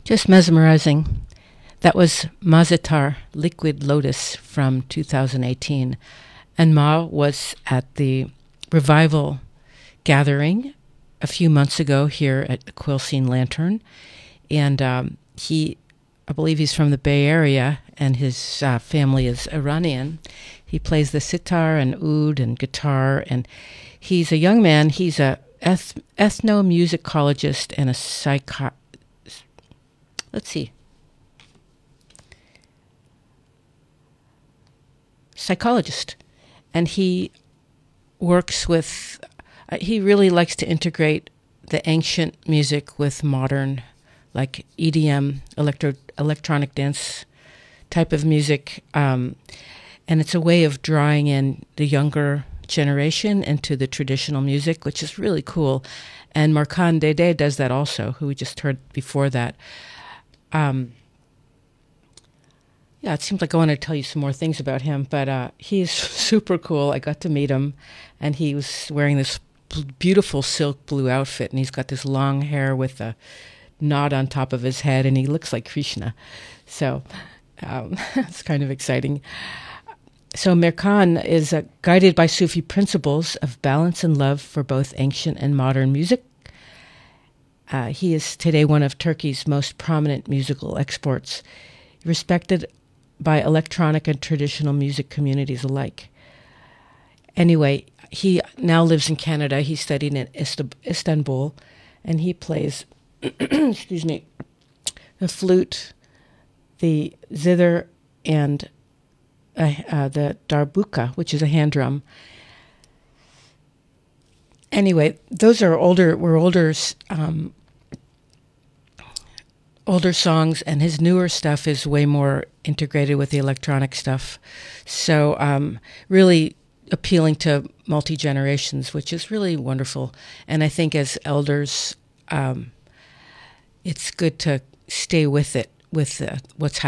Just mesmerizing. That was Mazitar, Liquid Lotus from 2018. And Ma was at the Revival gathering a few months ago here at the Quilcene Lantern. And I believe he's from the Bay Area, and his family is Iranian. He plays the sitar and oud and guitar, and he's a young man. He's a ethnomusicologist and a psychologist. And he works with, he really likes to integrate the ancient music with modern, like EDM, electronic dance type of music. And it's a way of drawing in the younger generation into the traditional music, which is really cool. And Markan Dede does that also, who we just heard before that. Yeah, it seems like I want to tell you some more things about him, but he's super cool. I got to meet him, and he was wearing this beautiful silk blue outfit, and he's got this long hair with a knot on top of his head, and he looks like Krishna. So it's kind of exciting. So Mirkan is guided by Sufi principles of balance and love for both ancient and modern music. He is today one of Turkey's most prominent musical exports, respected by electronic and traditional music communities alike. Anyway, he now lives in Canada. He studied in Istanbul, and he plays, excuse me, the flute, the zither, and the darbuka, which is a hand drum. Anyway, those are older songs, and his newer stuff is way more integrated with the electronic stuff. So really appealing to multi-generations, which is really wonderful. And I think as elders, it's good to stay with it, with what's happening.